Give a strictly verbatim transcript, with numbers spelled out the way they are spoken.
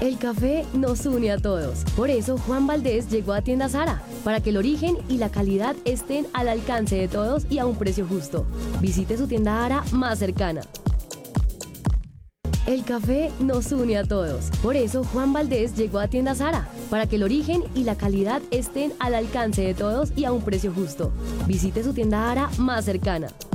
El café nos une a todos. Por eso Juan Valdez llegó a Tienda Zara, para que el origen y la calidad estén al alcance de todos y a un precio justo. Visite su tienda Zara más cercana. El café nos une a todos. Por eso Juan Valdez llegó a Tienda Zara, para que el origen y la calidad estén al alcance de todos y a un precio justo. Visite su tienda Zara más cercana.